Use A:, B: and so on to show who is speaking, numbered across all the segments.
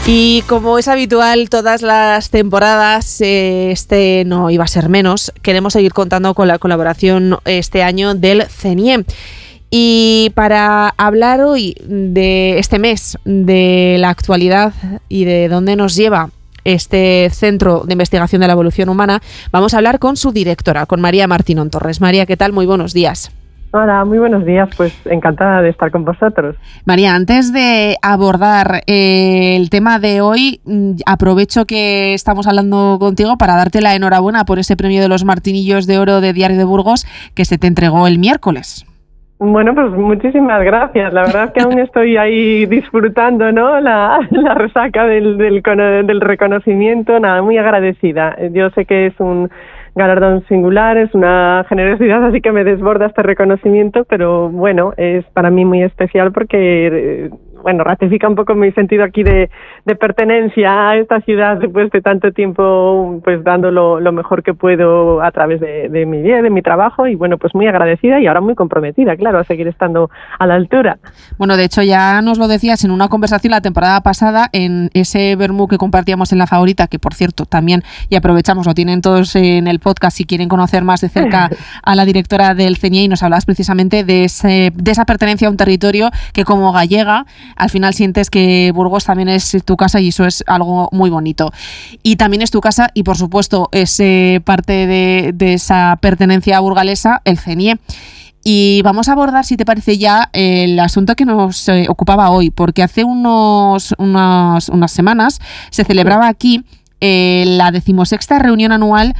A: Y como es habitual todas las temporadas, este no iba a ser menos. Queremos seguir contando con la colaboración este año del CENIE. Y para hablar hoy de este mes, de la actualidad y de dónde nos lleva este Centro de Investigación de la Evolución Humana, vamos a hablar con su directora, con María Martínón Torres. María, ¿qué tal? Muy buenos días.
B: Hola, muy buenos días, pues encantada de estar con vosotros.
A: María, antes de abordar el tema de hoy, aprovecho que estamos hablando contigo para darte la enhorabuena por ese premio de los Martinillos de Oro de Diario de Burgos que se te entregó el miércoles.
B: Bueno, pues muchísimas gracias. La verdad es que aún estoy ahí disfrutando, ¿no? La resaca del reconocimiento. Nada, muy agradecida. Yo sé que es un galardón singular, es una generosidad, así que me desborda este reconocimiento, pero bueno, es para mí muy especial porque, bueno, ratifica un poco mi sentido aquí de pertenencia a esta ciudad después de tanto tiempo, pues dando lo mejor que puedo a través de mi vida, de mi trabajo, y bueno, pues muy agradecida y ahora muy comprometida, claro, a seguir estando a la altura.
A: Bueno, de hecho ya nos lo decías en una conversación la temporada pasada en ese vermú que compartíamos en La Favorita, que por cierto también, y aprovechamos, lo tienen todos en el podcast si quieren conocer más de cerca a la directora del CENIE, y nos hablabas precisamente de esa pertenencia a un territorio que como gallega al final sientes que Burgos también es tu casa y eso es algo muy bonito. Y también es tu casa y por supuesto es parte de esa pertenencia burgalesa, el CENIE. Y vamos a abordar, si te parece ya, el asunto que nos ocupaba hoy, porque hace unas semanas se celebraba aquí la 16ª reunión anual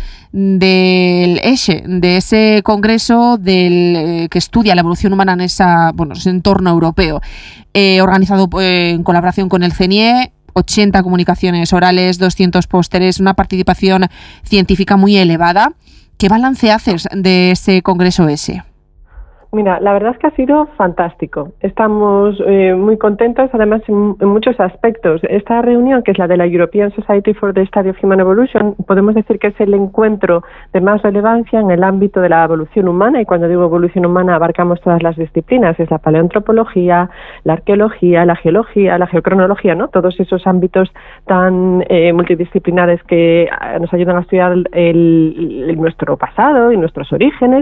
A: del ESHE, de ese congreso que estudia la evolución humana en ese entorno europeo, organizado en colaboración con el CENIE, 80 comunicaciones orales, 200 pósteres, una participación científica muy elevada. ¿Qué balance haces de ese congreso ESHE?
B: Mira, la verdad es que ha sido fantástico. Estamos muy contentos, además, en muchos aspectos. Esta reunión, que es la de la European Society for the Study of Human Evolution, podemos decir que es el encuentro de más relevancia en el ámbito de la evolución humana, y cuando digo evolución humana abarcamos todas las disciplinas, es la paleoantropología, la arqueología, la geología, la geocronología, ¿no? Todos esos ámbitos tan multidisciplinares que nos ayudan a estudiar nuestro pasado y nuestros orígenes.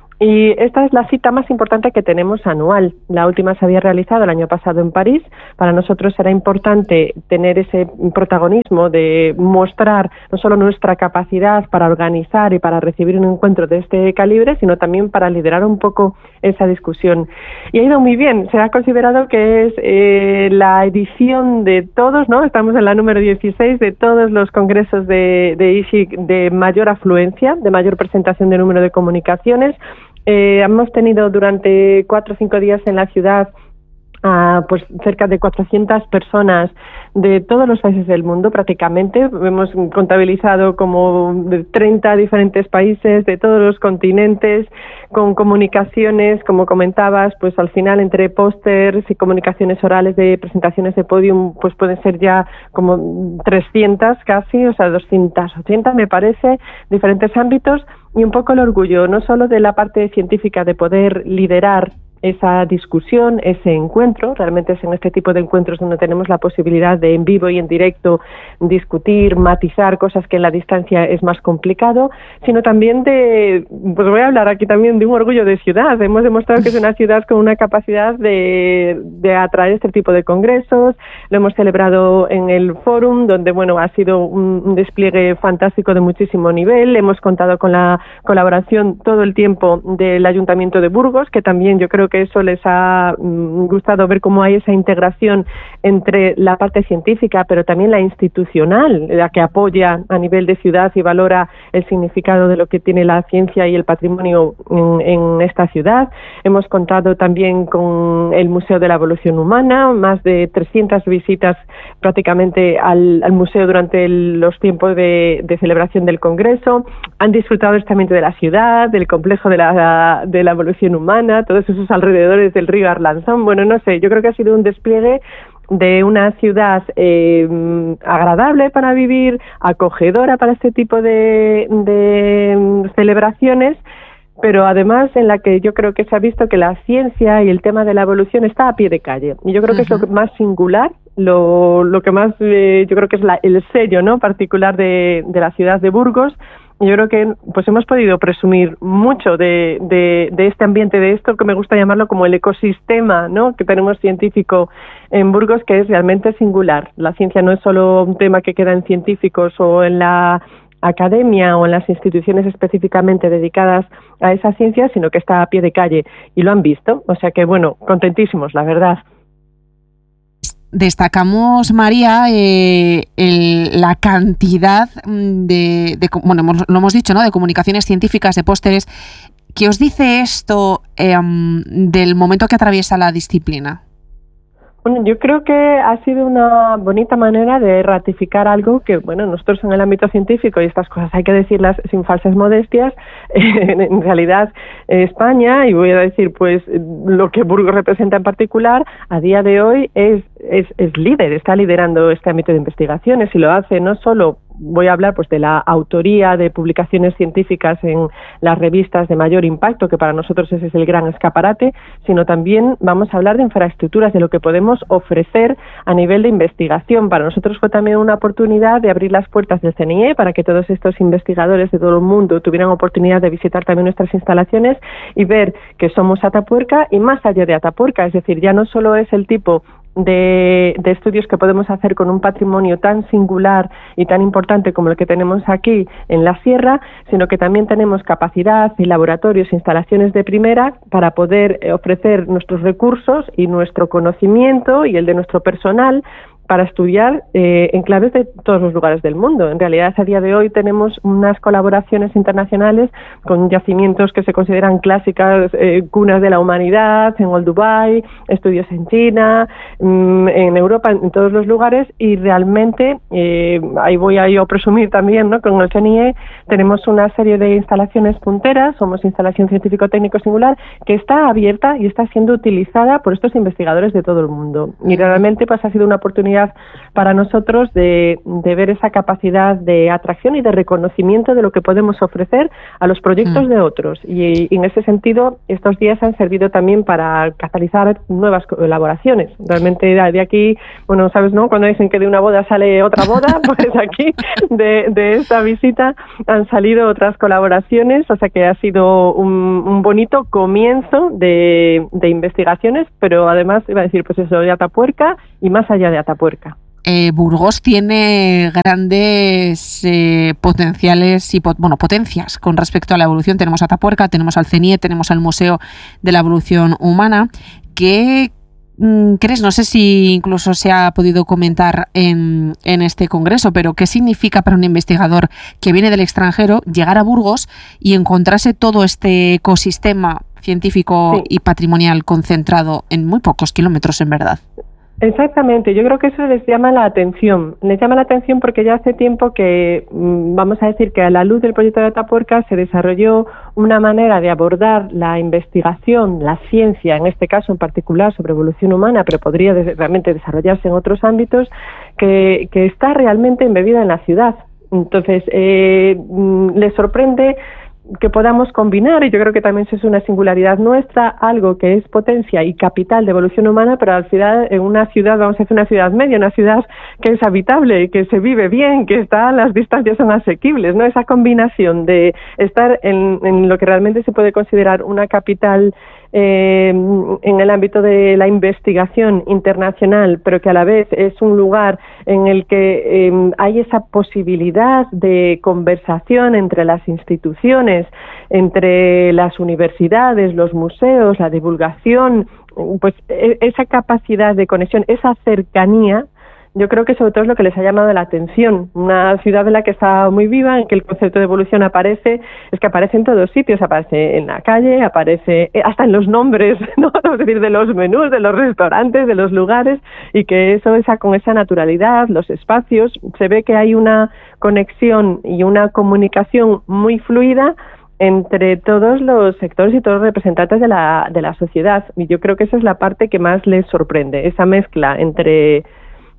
B: Y esta es la cita más importante que tenemos anual. La última se había realizado el año pasado en París. Para nosotros era importante tener ese protagonismo de mostrar no solo nuestra capacidad para organizar y para recibir un encuentro de este calibre, sino también para liderar un poco esa discusión. Y ha ido muy bien. Se ha considerado que es la edición de todos, ¿no? Estamos en la número 16 de todos los congresos de ISHIC de mayor afluencia, de mayor presentación de número de comunicaciones. Hemos tenido durante 4 o 5 días en la ciudad pues cerca de 400 personas de todos los países del mundo prácticamente. Hemos contabilizado como de 30 diferentes países de todos los continentes, con comunicaciones, como comentabas, pues al final entre pósters y comunicaciones orales de presentaciones de podium, pues pueden ser ya como 300 casi, o sea 280 me parece, diferentes ámbitos, y un poco el orgullo no solo de la parte científica de poder liderar esa discusión, ese encuentro. Realmente es en este tipo de encuentros donde tenemos la posibilidad de en vivo y en directo discutir, matizar cosas que en la distancia es más complicado, sino también pues voy a hablar aquí también de un orgullo de ciudad. Hemos demostrado que es una ciudad con una capacidad de atraer este tipo de congresos. Lo hemos celebrado en el Fórum, donde bueno, ha sido un despliegue fantástico de muchísimo nivel. Hemos contado con la colaboración todo el tiempo del Ayuntamiento de Burgos, que también yo creo que eso les ha gustado ver cómo hay esa integración entre la parte científica, pero también la institucional, la que apoya a nivel de ciudad y valora el significado de lo que tiene la ciencia y el patrimonio en esta ciudad. Hemos contado también con el Museo de la Evolución Humana, más de 300 visitas prácticamente al museo durante los tiempos de celebración del Congreso. Han disfrutado justamente de la ciudad, del complejo de la evolución humana, todos esos alrededores del río Arlanzón. Bueno, no sé, yo creo que ha sido un despliegue de una ciudad agradable para vivir, acogedora para este tipo de celebraciones, pero además en la que yo creo que se ha visto que la ciencia y el tema de la evolución está a pie de calle. Y yo creo que es lo más singular, lo que más yo creo que es el sello, ¿no?, particular de la ciudad de Burgos. Yo creo que pues hemos podido presumir mucho de este ambiente, de esto que me gusta llamarlo como el ecosistema, ¿no?, que tenemos científico en Burgos, que es realmente singular. La ciencia no es solo un tema que queda en científicos o en la academia o en las instituciones específicamente dedicadas a esa ciencia, sino que está a pie de calle y lo han visto. O sea que, bueno, contentísimos, la verdad.
A: Destacamos, María, la cantidad bueno, lo hemos dicho, ¿no?, de comunicaciones científicas, de pósteres. ¿Qué os dice esto del momento que atraviesa la disciplina?
B: Bueno, yo creo que ha sido una bonita manera de ratificar algo que, bueno, nosotros en el ámbito científico, y estas cosas hay que decirlas sin falsas modestias, en realidad España, y voy a decir pues lo que Burgos representa en particular, a día de hoy es líder, está liderando este ámbito de investigaciones, y lo hace no solo, voy a hablar pues de la autoría de publicaciones científicas en las revistas de mayor impacto, que para nosotros ese es el gran escaparate, sino también vamos a hablar de infraestructuras, de lo que podemos ofrecer a nivel de investigación. Para nosotros fue también una oportunidad de abrir las puertas del CNIE para que todos estos investigadores de todo el mundo tuvieran oportunidad de visitar también nuestras instalaciones y ver que somos Atapuerca y más allá de Atapuerca, es decir, ya no solo es el tipo de estudios que podemos hacer con un patrimonio tan singular y tan importante como el que tenemos aquí en la sierra, sino que también tenemos capacidad y laboratorios, instalaciones de primera para poder ofrecer nuestros recursos y nuestro conocimiento y el de nuestro personal para estudiar enclaves de todos los lugares del mundo. En realidad, a día de hoy tenemos unas colaboraciones internacionales con yacimientos que se consideran clásicas, cunas de la humanidad, en Old Dubai, estudios en China, en Europa, en todos los lugares, y realmente, ahí voy a yo presumir también, ¿no?, con el CNIE tenemos una serie de instalaciones punteras, somos instalación científico-técnico singular, que está abierta y está siendo utilizada por estos investigadores de todo el mundo. Y realmente pues ha sido una oportunidad para nosotros de ver esa capacidad de atracción y de reconocimiento de lo que podemos ofrecer a los proyectos de otros. Y en ese sentido, estos días han servido también para catalizar nuevas colaboraciones. Realmente de aquí, bueno, sabes, ¿no?, cuando dicen que de una boda sale otra boda, pues aquí de esta visita han salido otras colaboraciones, o sea que ha sido un bonito comienzo de investigaciones, pero además iba a decir pues eso, de Atapuerca y más allá de Atapuerca.
A: Burgos tiene grandes potenciales y potencias con respecto a la evolución. Tenemos a Atapuerca, tenemos al CNIE, tenemos al Museo de la Evolución Humana. ¿Qué crees? No sé si incluso se ha podido comentar en este congreso, pero ¿qué significa para un investigador que viene del extranjero llegar a Burgos y encontrarse todo este ecosistema científico y patrimonial concentrado en muy pocos kilómetros, en verdad?
B: Exactamente, yo creo que eso les llama la atención. Les llama la atención porque ya hace tiempo que, vamos a decir que a la luz del proyecto de Atapuerca se desarrolló una manera de abordar la investigación, la ciencia, en este caso en particular sobre evolución humana, pero podría realmente desarrollarse en otros ámbitos, que está realmente embebida en la ciudad. Entonces, les sorprende que podamos combinar, y yo creo que también eso es una singularidad nuestra, algo que es potencia y capital de evolución humana, pero al final en una ciudad, vamos a decir una ciudad media, una ciudad que es habitable, que se vive bien, que las distancias son asequibles, ¿no? Esa combinación de estar en lo que realmente se puede considerar una capital en el ámbito de la investigación internacional, pero que a la vez es un lugar en el que hay esa posibilidad de conversación entre las instituciones, entre las universidades, los museos, la divulgación, pues esa capacidad de conexión, esa cercanía. Yo creo que sobre todo es lo que les ha llamado la atención. Una ciudad en la que está muy viva, en que el concepto de evolución aparece en todos sitios, aparece en la calle, aparece hasta en los nombres, ¿no? Es decir, de los menús, de los restaurantes, de los lugares, y que eso con esa naturalidad, los espacios, se ve que hay una conexión y una comunicación muy fluida entre todos los sectores y todos los representantes de la sociedad. Y yo creo que esa es la parte que más les sorprende, esa mezcla entre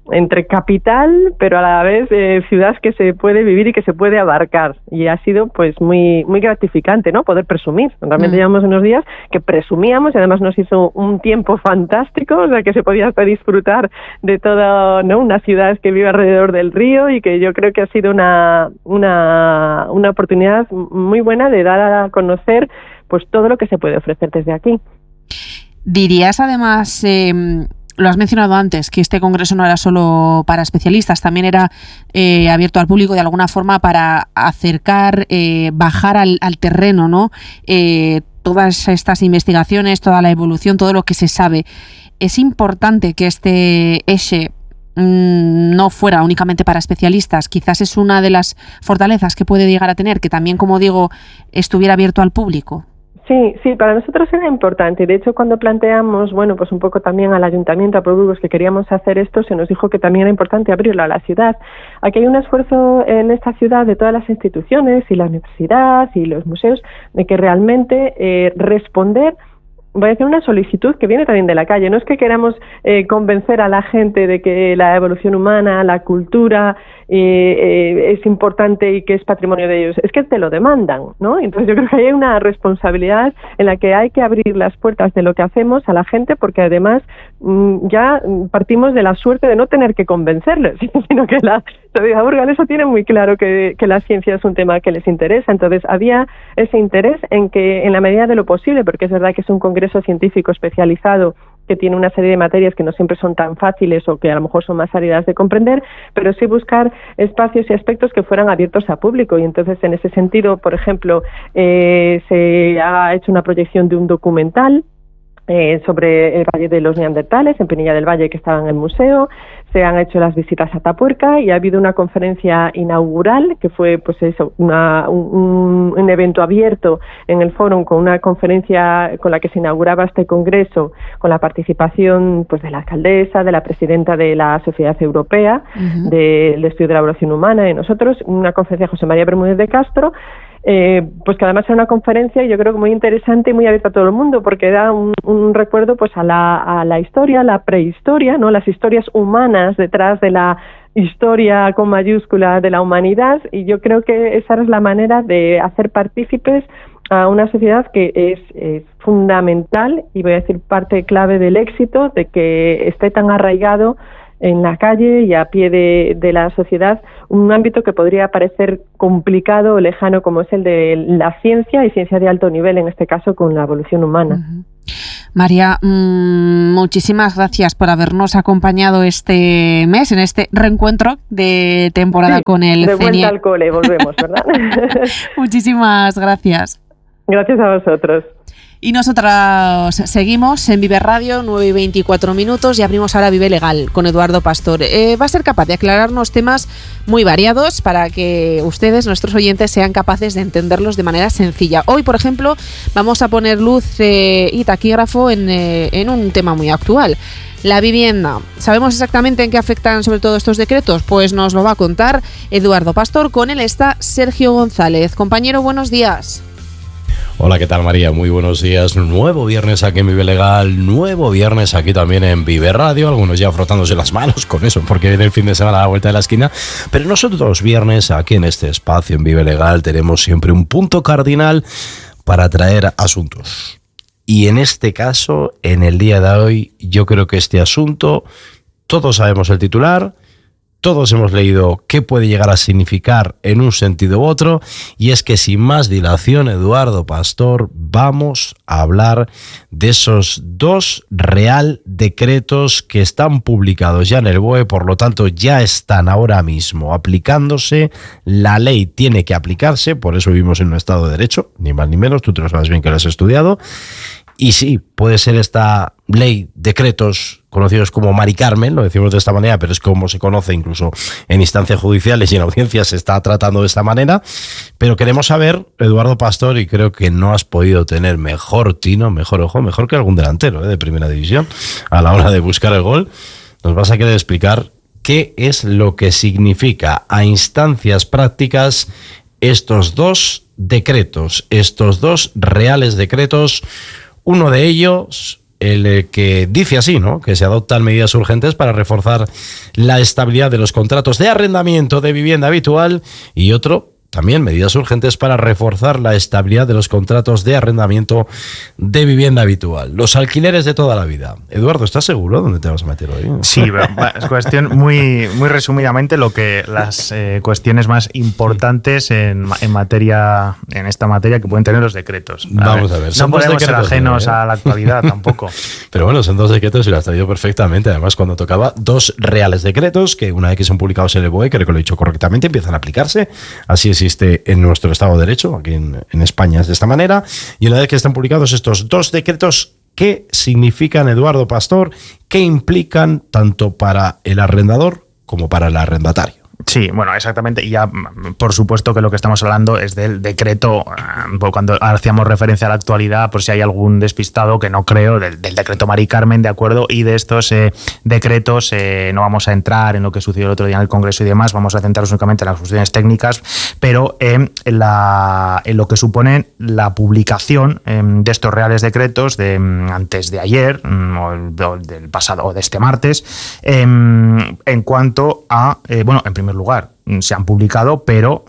B: entre capital, pero a la vez ciudad que se puede vivir y que se puede abarcar. Y ha sido pues muy muy gratificante, ¿no? Poder presumir. Realmente llevamos unos días que presumíamos y además nos hizo un tiempo fantástico, o sea que se podía hasta disfrutar de toda, ¿no?, una ciudad que vive alrededor del río, y que yo creo que ha sido una oportunidad muy buena de dar a conocer pues todo lo que se puede ofrecer desde aquí.
A: Dirías además, lo has mencionado antes, que este congreso no era solo para especialistas, también era abierto al público de alguna forma para acercar, bajar al terreno, ¿no? Todas estas investigaciones, toda la evolución, todo lo que se sabe. Es importante que este ESHE no fuera únicamente para especialistas. Quizás es una de las fortalezas que puede llegar a tener, que también, como digo, estuviera abierto al público.
B: Sí, para nosotros era importante. De hecho, cuando planteamos, bueno, pues un poco también al Ayuntamiento, a Burgos, que queríamos hacer esto, se nos dijo que también era importante abrirlo a la ciudad. Aquí hay un esfuerzo en esta ciudad de todas las instituciones y la universidad y los museos de que realmente responder, voy a hacer una solicitud que viene también de la calle. No es que queramos convencer a la gente de que la evolución humana, la cultura es importante y que es patrimonio de ellos. Es que te lo demandan, ¿no? Entonces yo creo que hay una responsabilidad en la que hay que abrir las puertas de lo que hacemos a la gente, porque además ya partimos de la suerte de no tener que convencerles, sino que la sociedad burgalesa tiene muy claro que la ciencia es un tema que les interesa. Entonces había ese interés en que, en la medida de lo posible, porque es verdad que es un congreso científico especializado que tiene una serie de materias que no siempre son tan fáciles o que a lo mejor son más áridas de comprender, pero sí buscar espacios y aspectos que fueran abiertos a público. Y entonces, en ese sentido, por ejemplo, se ha hecho una proyección de un documental sobre el Valle de los Neandertales, en Pinilla del Valle, que estaba en el museo. Se han hecho las visitas a Atapuerca y ha habido una conferencia inaugural que fue, pues eso, un evento abierto en el fórum, con una conferencia con la que se inauguraba este congreso, con la participación pues de la alcaldesa, de la presidenta de la Sociedad Europea del Estudio de la Evolución Humana, y nosotros, una conferencia de José María Bermúdez de Castro, pues que además era una conferencia, yo creo que muy interesante y muy abierta a todo el mundo, porque da un recuerdo pues a la historia, la prehistoria, ¿no?, las historias humanas detrás de la historia con mayúscula de la humanidad, y yo creo que esa es la manera de hacer partícipes a una sociedad que es fundamental, y voy a decir parte clave del éxito, de que esté tan arraigado en la calle y a pie de la sociedad, un ámbito que podría parecer complicado o lejano, como es el de la ciencia, y ciencia de alto nivel, en este caso con la evolución humana.
A: María, muchísimas gracias por habernos acompañado este mes en este reencuentro de temporada con el CENIE. De
B: vuelta al cole, volvemos, ¿verdad?
A: Muchísimas gracias.
B: Gracias a vosotros.
A: Y nosotras seguimos en Vive Radio, 9:24 y abrimos ahora Vive Legal con Eduardo Pastor. Va a ser capaz de aclararnos temas muy variados para que ustedes, nuestros oyentes, sean capaces de entenderlos de manera sencilla. Hoy, por ejemplo, vamos a poner luz y taquígrafo en un tema muy actual. La vivienda. ¿Sabemos exactamente en qué afectan sobre todo estos decretos? Pues nos lo va a contar Eduardo Pastor. Con él está Sergio González. Compañero, buenos días.
C: Hola, ¿qué tal, María? Muy buenos días. Nuevo viernes aquí en Vive Legal, nuevo viernes aquí también en Vive Radio. Algunos ya frotándose las manos con eso, porque viene el fin de semana a la vuelta de la esquina. Pero nosotros los viernes aquí en este espacio en Vive Legal tenemos siempre un punto cardinal para traer asuntos. Y en este caso, en el día de hoy, yo creo que este asunto, todos sabemos el titular, todos hemos leído qué puede llegar a significar en un sentido u otro, y es que sin más dilación, Eduardo Pastor, vamos a hablar de esos dos real decretos que están publicados ya en el BOE, por lo tanto ya están ahora mismo aplicándose. La ley tiene que aplicarse, por eso vivimos en un Estado de Derecho, ni más ni menos, tú te lo sabes bien que lo has estudiado. Y sí, puede ser esta ley, decretos conocidos como Mari Carmen, lo decimos de esta manera, pero es como se conoce incluso en instancias judiciales y en audiencias se está tratando de esta manera. Pero queremos saber, Eduardo Pastor, y creo que no has podido tener mejor tino, mejor ojo, mejor que algún delantero de primera división a la hora de buscar el gol. Nos vas a querer explicar qué es lo que significa a instancias prácticas estos dos decretos, estos dos reales decretos. Uno de ellos el que dice así, ¿no? Que se adoptan medidas urgentes para reforzar la estabilidad de los contratos de arrendamiento de vivienda habitual, y otro, también medidas urgentes para reforzar la estabilidad de los contratos de arrendamiento de vivienda habitual. Los alquileres de toda la vida. Eduardo, ¿estás seguro dónde te vas a meter hoy?
D: Sí, es cuestión muy resumidamente las cuestiones más importantes en esta materia que pueden tener los decretos.
C: Vamos a ver.
D: No podemos ser ajenos a la actualidad tampoco.
C: Pero bueno, son 2 decretos y lo has traído perfectamente. Además, cuando tocaba 2 reales decretos, que una vez que son publicados en el BOE, creo que lo he dicho correctamente, empiezan a aplicarse. Así existe en nuestro Estado de Derecho, aquí en España es de esta manera, y una vez que están publicados estos 2 decretos, ¿qué significan, Eduardo Pastor? ¿Qué implican tanto para el arrendador como para el arrendatario?
D: Sí, bueno, exactamente. Y ya, por supuesto que lo que estamos hablando es del decreto, cuando hacíamos referencia a la actualidad, por si hay algún despistado, que no creo, del decreto Mari Carmen, ¿de acuerdo? Y de estos decretos no vamos a entrar en lo que sucedió el otro día en el Congreso y demás, vamos a centrarnos únicamente en las cuestiones técnicas, pero en lo que supone la publicación de estos reales decretos de antes de ayer, o del pasado, o de este martes, en cuanto a, en primer lugar, se han publicado, pero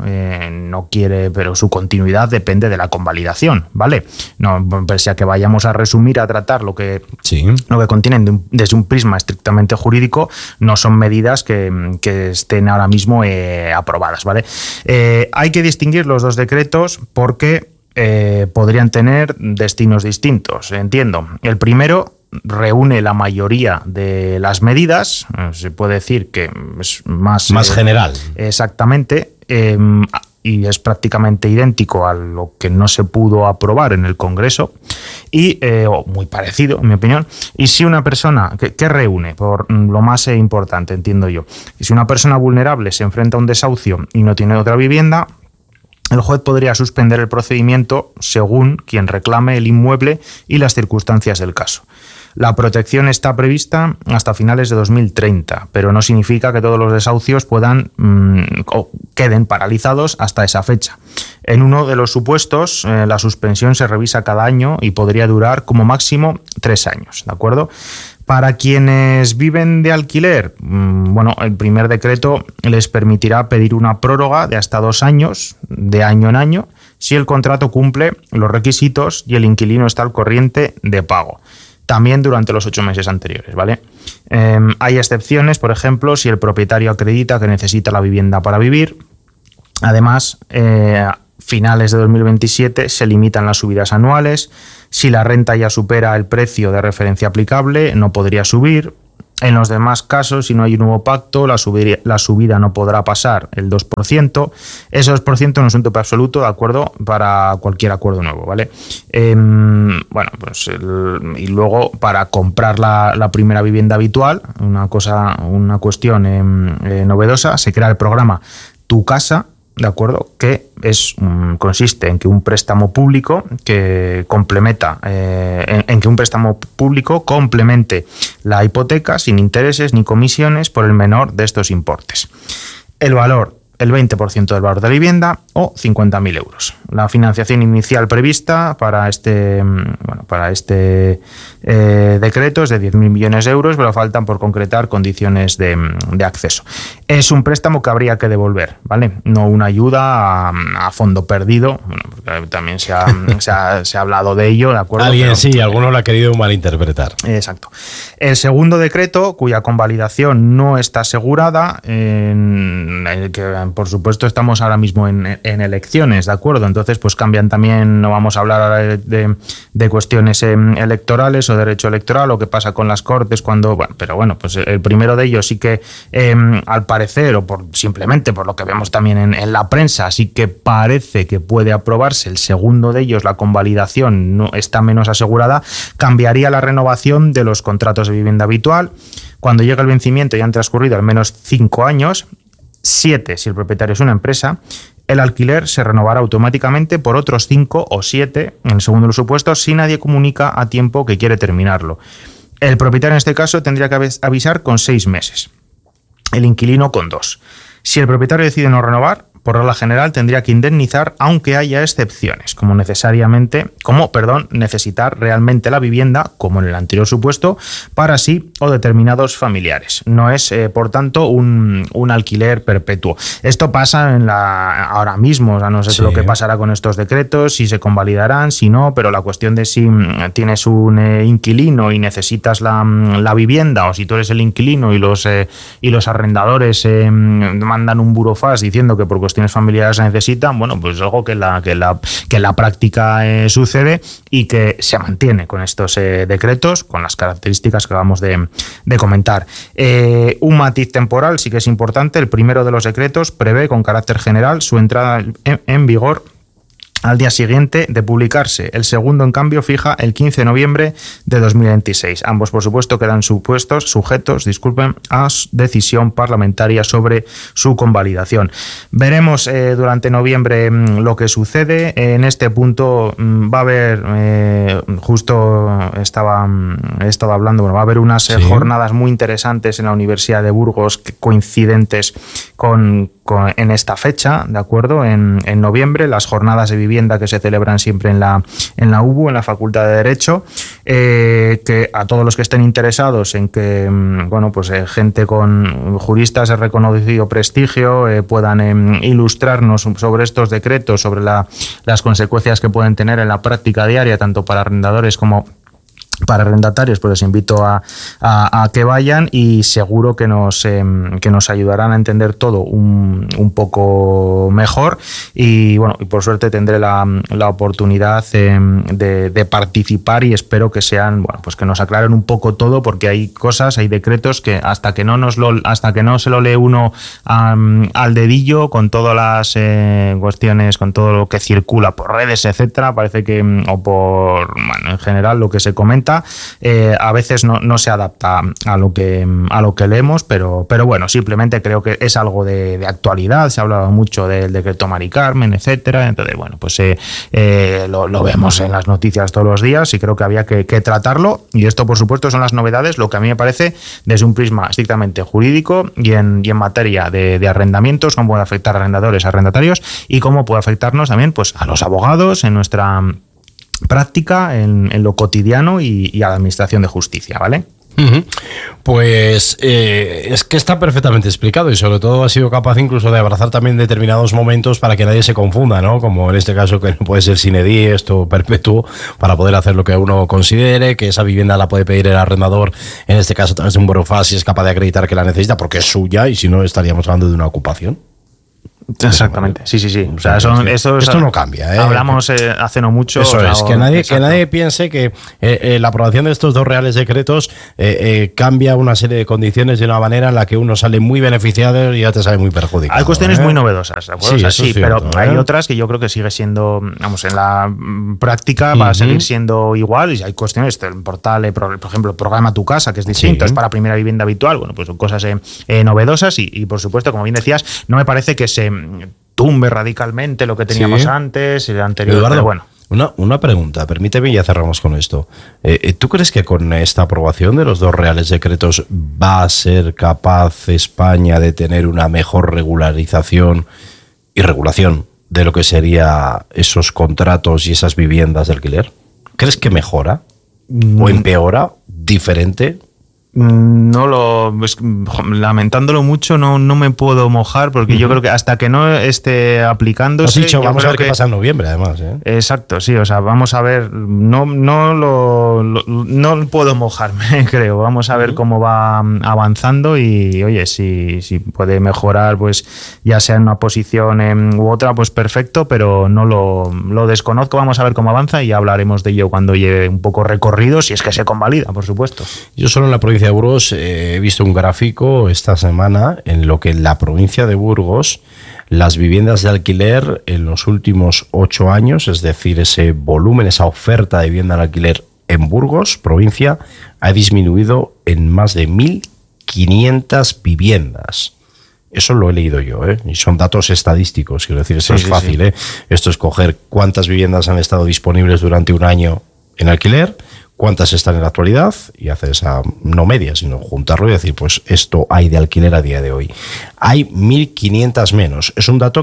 D: su continuidad depende de la convalidación, ¿vale? No, pese a que vayamos a resumir, a tratar lo que contienen desde un prisma estrictamente jurídico, no son medidas que estén ahora mismo aprobadas, ¿vale? Hay que distinguir los 2 decretos porque podrían tener destinos distintos, entiendo. El primero reúne la mayoría de las medidas, se puede decir que es más
C: general.
D: Exactamente, y es prácticamente idéntico a lo que no se pudo aprobar en el Congreso, o muy parecido, en mi opinión. Y si una persona, ¿qué reúne? Por lo más importante, entiendo yo, si una persona vulnerable se enfrenta a un desahucio y no tiene otra vivienda, el juez podría suspender el procedimiento según quien reclame el inmueble y las circunstancias del caso. La protección está prevista hasta finales de 2030, pero no significa que todos los desahucios puedan o queden paralizados hasta esa fecha. En uno de los supuestos, la suspensión se revisa cada año y podría durar como máximo 3 años, ¿de acuerdo? Para quienes viven de alquiler, el primer decreto les permitirá pedir una prórroga de hasta 2 años, de año en año, si el contrato cumple los requisitos y el inquilino está al corriente de pago. También durante los 8 meses anteriores, ¿vale? Hay excepciones, por ejemplo, si el propietario acredita que necesita la vivienda para vivir. Además, a finales de 2027 se limitan las subidas anuales. Si la renta ya supera el precio de referencia aplicable, no podría subir. En los demás casos, si no hay un nuevo pacto, la subida no podrá pasar el 2%. Ese 2% no es un tope absoluto, ¿de acuerdo? Para cualquier acuerdo nuevo, ¿vale? Y luego, para comprar la primera vivienda habitual, una cuestión novedosa, se crea el programa Tu Casa, ¿de acuerdo? Que consiste en que un préstamo público complemente la hipoteca sin intereses ni comisiones por el menor de estos importes. El valor, el 20% del valor de la vivienda o 50.000 euros. La financiación inicial prevista para este decreto es de 10.000 millones de euros, pero faltan por concretar condiciones de acceso. Es un préstamo que habría que devolver, ¿vale? No una ayuda a fondo perdido. Porque también se ha hablado de ello, ¿de acuerdo?
C: Alguno lo ha querido malinterpretar.
D: Exacto. El segundo decreto, cuya convalidación no está asegurada, en el que por supuesto estamos ahora mismo en elecciones, ¿de acuerdo? Entonces pues cambian también, no vamos a hablar ahora de cuestiones electorales o derecho electoral o qué pasa con las Cortes cuando... pues el primero de ellos sí que al parecer, o simplemente por lo que vemos también en la prensa, sí que parece que puede aprobarse. El segundo de ellos, la convalidación, no está menos asegurada. Cambiaría la renovación de los contratos de vivienda habitual. Cuando llega el vencimiento y han transcurrido al menos 5 años, 7 si el propietario es una empresa, el alquiler se renovará automáticamente por otros 5 o 7, en el segundo de los supuestos, si nadie comunica a tiempo que quiere terminarlo. El propietario en este caso tendría que avisar con 6 meses, el inquilino con 2. Si el propietario decide no renovar, por regla general, tendría que indemnizar, aunque haya excepciones, como necesitar realmente la vivienda, como en el anterior supuesto, para sí o determinados familiares. No es, por tanto, un alquiler perpetuo. Esto pasa ahora mismo, o sea, no sé lo que pasará con estos decretos, si se convalidarán, si no, pero la cuestión de si tienes un inquilino y necesitas la vivienda, o si tú eres el inquilino y los arrendadores mandan un burofax diciendo que por cuestiones familiares se necesitan, bueno, pues es algo que en la práctica sucede y que se mantiene con estos decretos, con las características que acabamos de comentar. Un matiz temporal sí que es importante. El primero de los decretos prevé con carácter general su entrada en vigor al día siguiente de publicarse. El segundo, en cambio, fija el 15 de noviembre de 2026. Ambos, por supuesto, quedan sujetos, a decisión parlamentaria sobre su convalidación. Veremos durante noviembre lo que sucede. En este punto va a haber, he estado hablando, va a haber unas jornadas muy interesantes en la Universidad de Burgos coincidentes en esta fecha, ¿de acuerdo? En noviembre, las jornadas de vivienda que se celebran siempre en la UBU, en la Facultad de Derecho, que a todos los que estén interesados en que, gente con juristas de reconocido prestigio puedan ilustrarnos sobre estos decretos, sobre las consecuencias que pueden tener en la práctica diaria, tanto para arrendadores como para arrendatarios, pues les invito a que vayan, y seguro que nos ayudarán a entender todo un poco mejor, y por suerte tendré la oportunidad de participar, y espero que sean, que nos aclaren un poco todo, porque hay decretos que hasta que no se lo lee uno al dedillo, con todas las cuestiones, con todo lo que circula por redes, etcétera, parece que en general lo que se comenta a veces no se adapta a lo que leemos, pero bueno, simplemente creo que es algo de actualidad. Se ha hablado mucho del decreto Mari Carmen, etcétera. Entonces, lo vemos en las noticias todos los días, y creo que había que tratarlo. Y esto, por supuesto, son las novedades, lo que a mí me parece desde un prisma estrictamente jurídico y en materia de arrendamientos, cómo puede afectar a arrendadores, arrendatarios, y cómo puede afectarnos también a los abogados en nuestra práctica, en lo cotidiano, y a la administración de justicia, ¿vale?
C: Pues es que está perfectamente explicado, y sobre todo ha sido capaz incluso de abrazar también determinados momentos para que nadie se confunda, ¿no? Como en este caso, que no puede ser sine die, esto perpetuo, para poder hacer lo que uno considere, que esa vivienda la puede pedir el arrendador, en este caso a través de un burofax, si es capaz de acreditar que la necesita porque es suya, y si no estaríamos hablando de una ocupación.
D: Exactamente, sí. O sea,
C: esto no cambia, ¿eh?
D: Hablamos hace no mucho.
C: Eso es, que nadie piense que la aprobación de estos dos reales decretos cambia una serie de condiciones de una manera en la que uno sale muy beneficiado y ya te sale muy perjudicado.
D: Hay cuestiones muy novedosas, ¿de acuerdo?
C: Sí,
D: pero hay otras que yo creo que sigue siendo, en la práctica va a seguir siendo igual, y hay cuestiones, el portal, por ejemplo, el programa Tu Casa, que es distinto, es para primera vivienda habitual, pues son cosas novedosas, y por supuesto, como bien decías, no me parece que se tumbe radicalmente lo que teníamos antes, el anterior.
C: Eduardo,
D: pero bueno.
C: Una pregunta, permíteme, y ya cerramos con esto. ¿Tú crees que con esta aprobación de los dos reales decretos va a ser capaz España de tener una mejor regularización y regulación de lo que sería esos contratos y esas viviendas de alquiler? ¿Crees que mejora o empeora, diferente?
D: Lamentándolo mucho, no me puedo mojar, porque yo creo que hasta que no esté aplicándose.
C: Has dicho, vamos a ver qué pasa en noviembre, además.
D: Exacto, sí, o sea, vamos a ver. No puedo mojarme, creo. Vamos a ver cómo va avanzando, y oye, si puede mejorar, pues ya sea en una posición u otra, pues perfecto, pero no lo desconozco. Vamos a ver cómo avanza, y ya hablaremos de ello cuando lleve un poco recorrido, si es que se convalida, por supuesto.
C: Yo solo en la provincia de Burgos he visto un gráfico esta semana en lo que en la provincia de Burgos las viviendas de alquiler en los últimos 8 años, es decir, ese volumen, esa oferta de vivienda de alquiler en Burgos, provincia, ha disminuido en más de 1.500 viviendas. Eso lo he leído yo, y son datos estadísticos, quiero decir, eso es fácil. Sí. Esto es coger cuántas viviendas han estado disponibles durante un año en alquiler, cuántas están en la actualidad, y hacer esa, no media, sino juntarlo y decir, pues esto hay de alquiler a día de hoy. Hay 1.500 menos. Es un dato que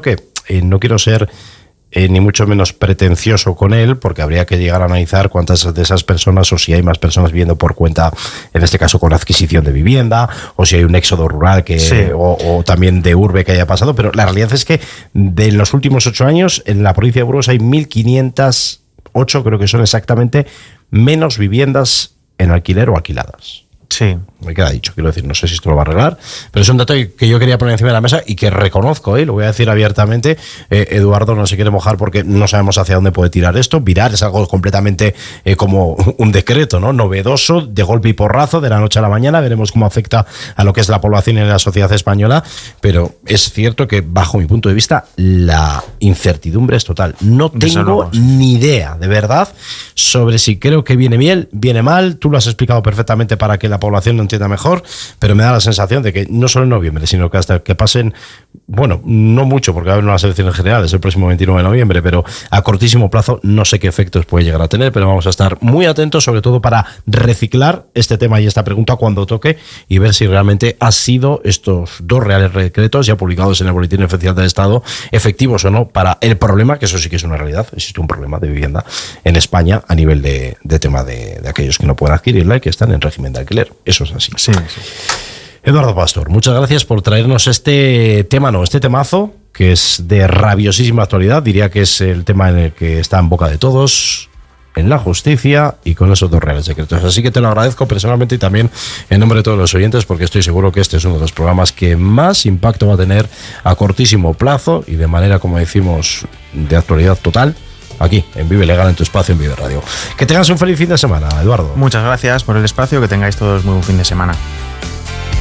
C: no quiero ser ni mucho menos pretencioso con él, porque habría que llegar a analizar cuántas de esas personas, o si hay más personas viviendo por cuenta, en este caso con adquisición de vivienda, o si hay un éxodo rural o también de urbe que haya pasado, pero la realidad es que de los últimos 8 años en la provincia de Burgos hay 1.508, creo que son exactamente, menos viviendas en alquiler o alquiladas.
D: Sí.
C: Me queda dicho, quiero decir, no sé si esto lo va a arreglar, pero es un dato que yo quería poner encima de la mesa y que reconozco, lo voy a decir abiertamente. Eduardo no se quiere mojar porque no sabemos hacia dónde puede tirar esto. Virar es algo completamente como un decreto, ¿no? Novedoso, de golpe y porrazo, de la noche a la mañana. Veremos cómo afecta a lo que es la población y la sociedad española, pero es cierto que, bajo mi punto de vista, la incertidumbre es total. No tengo ni idea, de verdad, sobre si creo que viene bien, viene mal. Tú lo has explicado perfectamente para que la población no entienda mejor, pero me da la sensación de que no solo en noviembre, sino que hasta que pasen, bueno, no mucho, porque va a haber unas elecciones generales el próximo 29 de noviembre, pero a cortísimo plazo no sé qué efectos puede llegar a tener, pero vamos a estar muy atentos, sobre todo para reciclar este tema y esta pregunta cuando toque y ver si realmente ha sido estos 2 reales decretos ya publicados en el Boletín Oficial del Estado efectivos o no para el problema, que eso sí que es una realidad. Existe un problema de vivienda en España a nivel de tema de aquellos que no pueden adquirirla y que están en régimen de alquiler. Eso es así.
D: Sí.
C: Eduardo Pastor, muchas gracias por traernos este temazo, que es de rabiosísima actualidad. Diría que es el tema en el que está en boca de todos, en la justicia, y con esos 2 reales decretos. Así que te lo agradezco personalmente y también en nombre de todos los oyentes, porque estoy seguro que este es uno de los programas que más impacto va a tener a cortísimo plazo y de manera, como decimos, de actualidad total, aquí en Vive Legal, en tu espacio en Vive Radio. Que tengas un feliz fin de semana, Eduardo.
D: Muchas gracias por el espacio, que tengáis todos muy buen fin de semana.